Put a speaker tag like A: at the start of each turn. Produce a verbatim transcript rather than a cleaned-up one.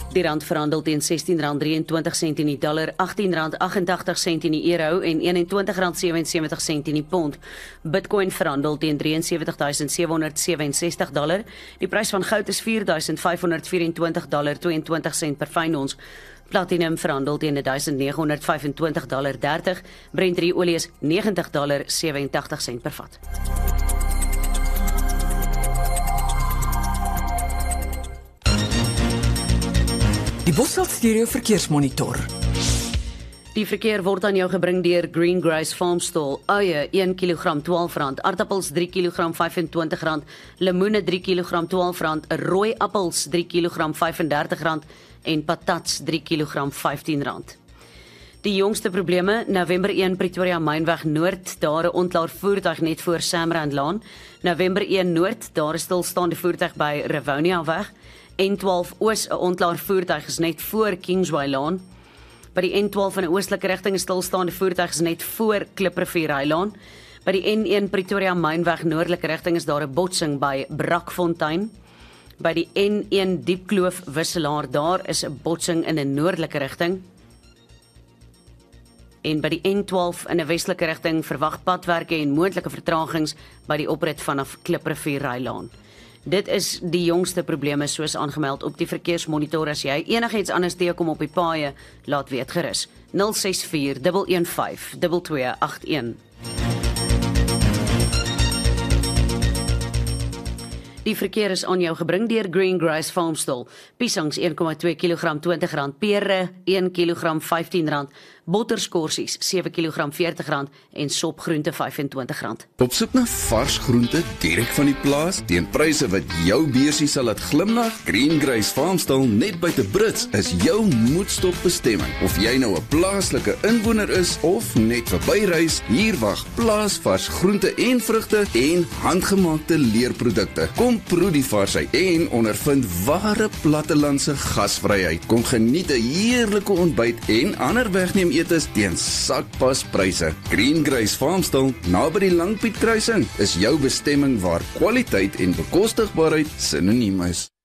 A: Die rand verhandel teen sestien rand drieëntwintig sent in die dollar, agttien rand agt-en-tagtig sent in die euro en eenentwintig rand sewensewentig sent in die pond. Bitcoin verhandel teen sewe drie drie duisend sewe honderd ses ses dollar. Die prys van goud is vier duisend vyf honderd vyf en twintig dollar tweeëntwintig sent per fyn ons. Platinum verhandel teen duisend nege honderd vyf en twintig dollar dertig. Brent olie is negentig dollar sewenentagtig sent per vat.
B: Die Bosveld Stereo Verkeersmonitor.
A: Die verkeer word aan jou gebring deur Green Grace Farmstall. Eie een kilogram twaalf rand, aardappels drie kilogram vyfentwintig rand, lemoene drie kilogram twaalf rand, rooi appels drie kilogram vyfendertig rand en patats drie kilogram vyftien rand. Die jongste probleme, November een Pretoria Mynweg Noord, daar 'n ontlaar voertuig net voor Samrand Laan. November een Noord, daar 'n stilstaande voertuig by Rivonia Weg. N twaalf Oos, 'n ontlaar voertuig is net voor Kingsway Laan. By die N twaalf in 'n oostelike rigting is stilstaande voertuig is net voor Kliprivier Laan. By die N een Pretoria Mynweg noordelike rigting is daar 'n botsing by Brakfontein. By die N een Diepkloof Wisselaar, daar is 'n botsing in 'n noordelike rigting. En by die N twaalf in 'n westelike rigting verwag padwerke en moontlike vertragings by die oprit vanaf Kliprivier Laan. Dit is die jongste probleme soos aangemeld op die verkeersmonitor. As jy enigiets anders teekom op die paaie, laat weet gerus. nul ses vier een een vyf twee twee agt een. Die verkeer is aan jou gebring deur Green Grace Farmstall. Piesangs een komma twee kilogram twintig rand, pere een kilogram vyftien rand, botterskorsies sewe kilogram veertig rand en sopgroente vyfentwintig rand.
C: Op soek na vars groente direk van die plaas teen pryse wat jou beursie sal laat glimlag? Green Grace Farmstall net buite Brits is jou moedstop bestemming. Of jy nou 'n plaaslike inwoner is of net verbyreis, hier wag plaasvars groente en vrugte en handgemaakte leerprodukte. Kom proe die varsheid en ondervind ware plattelandse gasvryheid. Kom geniet 'n heerlike ontbyt en ander wegneem etes teen sakpaspryse. Green Grace Farmstall, naby die Langpiet kruising, is jou bestemming waar kwaliteit en bekostigbaarheid sinoniem is.